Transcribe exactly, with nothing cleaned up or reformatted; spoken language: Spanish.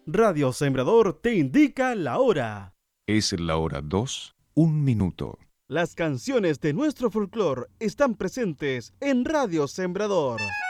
Radio Sembrador te indica la hora. Es la hora dos, un minuto. Las canciones de nuestro folclore están presentes en Radio Sembrador.